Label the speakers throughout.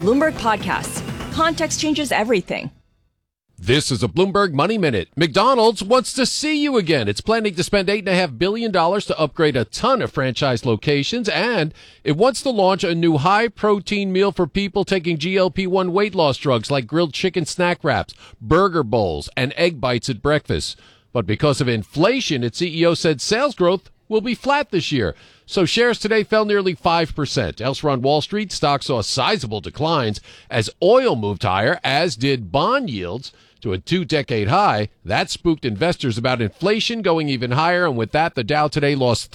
Speaker 1: Bloomberg Podcasts. Context changes everything.
Speaker 2: This is a Bloomberg Money Minute. McDonald's wants to see you again. It's planning to spend $8.5 billion to upgrade a ton of franchise locations, and it wants to launch a new high-protein meal for people taking GLP-1 weight loss drugs like grilled chicken snack wraps, burger bowls, and egg bites at breakfast. But because of inflation, its CEO said sales growth will be flat this year. So shares today fell nearly 5%. Elsewhere on Wall Street, stocks saw sizable declines as oil moved higher, as did bond yields to a 2-decade high. That spooked investors about inflation going even higher, and with that, the Dow today lost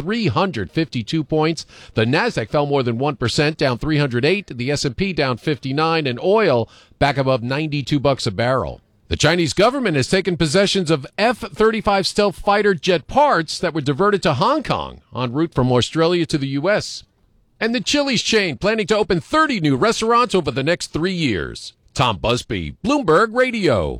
Speaker 2: 352 points. The Nasdaq fell more than 1%, down 308. The S&P down 59, and oil back above $92 a barrel. The Chinese government has taken possessions of F-35 stealth fighter jet parts that were diverted to Hong Kong en route from Australia to the U.S. And the Chili's chain planning to open 30 new restaurants over the next 3 years. Tom Busby, Bloomberg Radio.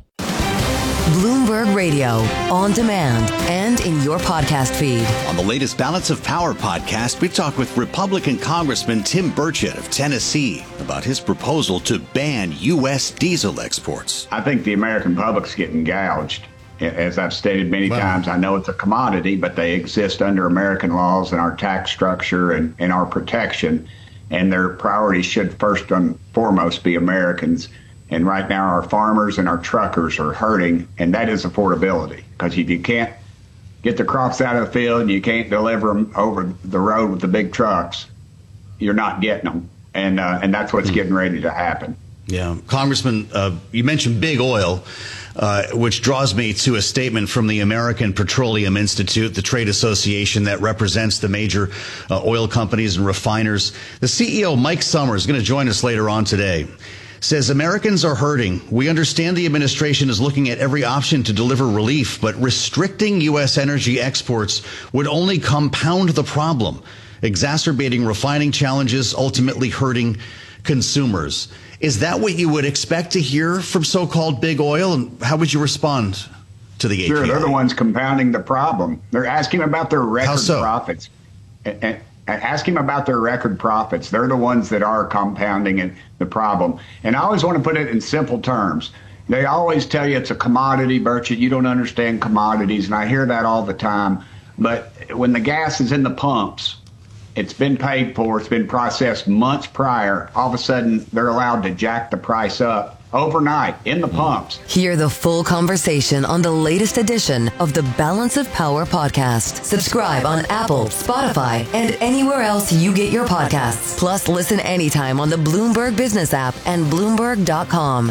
Speaker 3: Bloomberg Radio, on demand and in your podcast feed.
Speaker 4: On the latest Balance of Power podcast, we talk with Republican Congressman Tim Burchett of Tennessee about his proposal to ban U.S. diesel exports.
Speaker 5: I think the American public's getting gouged. As I've stated many times, I know it's a commodity, but they exist under American laws and our tax structure and our protection, and their priorities should first and foremost be Americans. And right now, our farmers and our truckers are hurting, and that is affordability. Because if you can't get the crops out of the field and you can't deliver them over the road with the big trucks, you're not getting them. And that's what's getting ready to happen.
Speaker 4: Yeah. Congressman, you mentioned big oil, which draws me to a statement from the American Petroleum Institute, the trade association that represents the major oil companies and refiners. The CEO, Mike Summers, is going to join us later on today. Says Americans are hurting. We understand the administration is looking at every option to deliver relief, but restricting U.S. energy exports would only compound the problem, exacerbating refining challenges, ultimately hurting consumers. Is that what you would expect to hear from so-called big oil? And how would you respond to the API?
Speaker 5: Sure, they're the ones compounding the problem. They're asking about their record profits. And ask him about their record profits. They're the ones that are compounding the problem. And I always want to put it in simple terms. They always tell you it's a commodity, Burchett. You don't understand commodities, and I hear that all the time. But when the gas is in the pumps, it's been paid for, it's been processed months prior. All of a sudden, they're allowed to jack the price up overnight in the pumps.
Speaker 3: Hear the full conversation on the latest edition of the Balance of Power podcast. Subscribe on Apple, Spotify, and anywhere else you get your podcasts. Plus, listen anytime on the Bloomberg Business app and Bloomberg.com.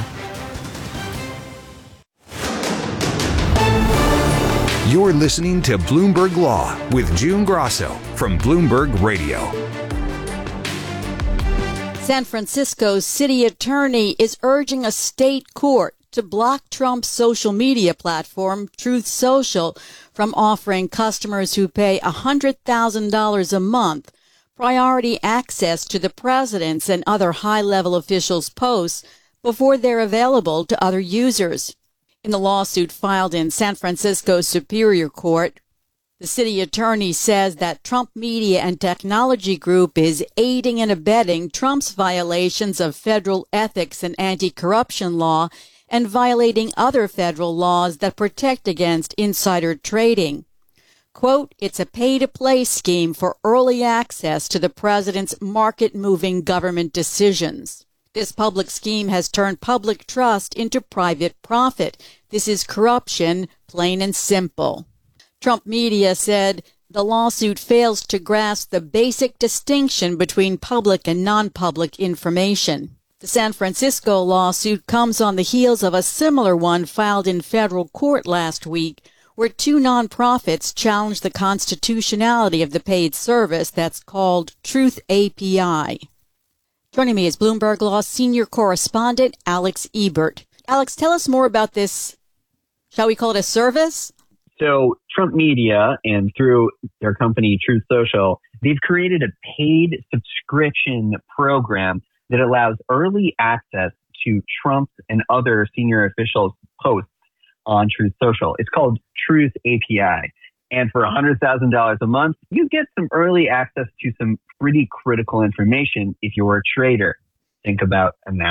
Speaker 6: You're listening to Bloomberg Law with June Grasso from Bloomberg Radio.
Speaker 7: San Francisco's city attorney is urging a state court to block Trump's social media platform, Truth Social, from offering customers who pay $100,000 a month priority access to the president's and other high-level officials' posts before they're available to other users. In the lawsuit filed in San Francisco's Superior Court, the city attorney says that Trump Media and Technology Group is aiding and abetting Trump's violations of federal ethics and anti-corruption law and violating other federal laws that protect against insider trading. Quote, it's a pay-to-play scheme for early access to the president's market-moving government decisions. This public scheme has turned public trust into private profit. This is corruption, plain and simple. Trump Media said the lawsuit fails to grasp the basic distinction between public and non-public information. The San Francisco lawsuit comes on the heels of a similar one filed in federal court last week, where two nonprofits challenged the constitutionality of the paid service that's called Truth API. Joining me is Bloomberg Law senior correspondent Alex Ebert. Alex, tell us more about this, shall we call it a service?
Speaker 8: So Trump Media and through their company Truth Social, they've created a paid subscription program that allows early access to Trump's and other senior officials' posts on Truth Social. It's called Truth API. And for $100,000 a month, you get some early access to some pretty critical information if you're a trader. Think about amount